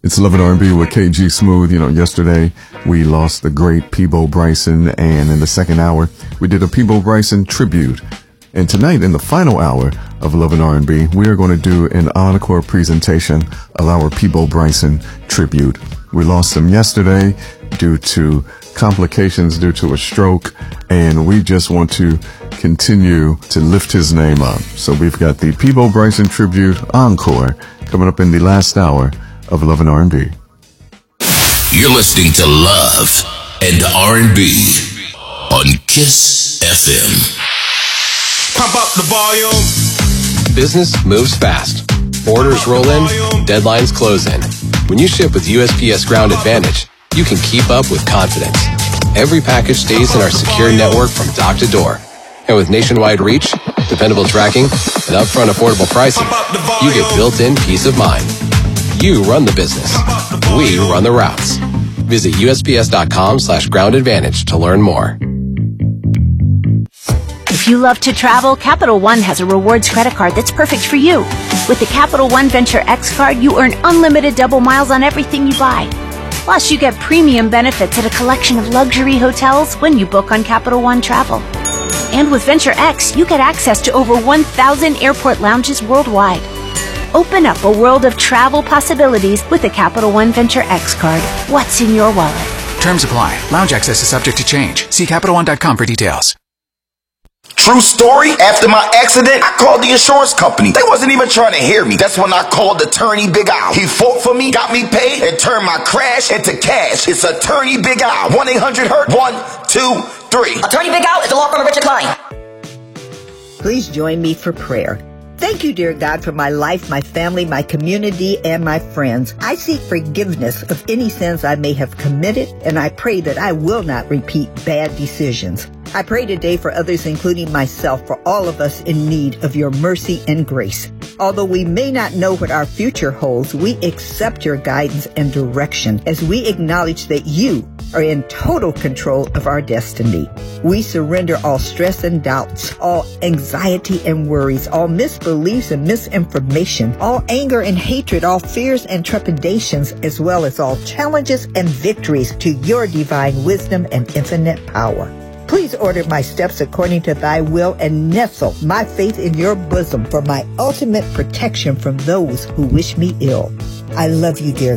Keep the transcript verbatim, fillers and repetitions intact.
It's Love and R and B with K G Smooth. You know, yesterday we lost the great Peabo Bryson, and in the second hour we did a Peabo Bryson tribute. And tonight, in the final hour of Love and R and B, we are going to do an encore presentation of our Peabo Bryson tribute. We lost him yesterday due to complications due to a stroke, and we just want to continue to lift his name up. So we've got the Peabo Bryson tribute encore coming up in the last hour of Love and R and B. You're listening to Love and R and B on Kiss F M. Pump up the volume. Business moves fast. Orders roll in, deadlines close in. When you ship with U S P S Ground Advantage, you can keep up with confidence. Every package stays in our secure network from dock to door. And with nationwide reach, dependable tracking, and upfront affordable pricing, you get built-in peace of mind. You run the business. We run the routes. Visit U S P S dot com slash ground advantage to learn more. If you love to travel, Capital One has a rewards credit card that's perfect for you. With the Capital One Venture X card, you earn unlimited double miles on everything you buy. Plus, you get premium benefits at a collection of luxury hotels when you book on Capital One Travel. And with Venture X, you get access to over one thousand airport lounges worldwide. Open up a world of travel possibilities with the Capital One Venture X card. What's in your wallet? Terms apply. Lounge access is subject to change. See Capital One dot com for details. True story, after my accident, I called the insurance company. They wasn't even trying to hear me. That's when I called attorney Big Al. He fought for me, got me paid, and turned my crash into cash. It's attorney Big Al. one eight hundred hurt. One, two, three. Attorney Big Al is the law firm of Richard Klein. Please join me for prayer. Thank you, dear God, for my life, my family, my community, and my friends. I seek forgiveness of any sins I may have committed, and I pray that I will not repeat bad decisions. I pray today for others, including myself, for all of us in need of your mercy and grace. Although we may not know what our future holds, we accept your guidance and direction as we acknowledge that you are in total control of our destiny. We surrender all stress and doubts, all anxiety and worries, all misbeliefs and misinformation, all anger and hatred, all fears and trepidations, as well as all challenges and victories to your divine wisdom and infinite power. Please order my steps according to thy will and nestle my faith in your bosom for my ultimate protection from those who wish me ill. I love you, dear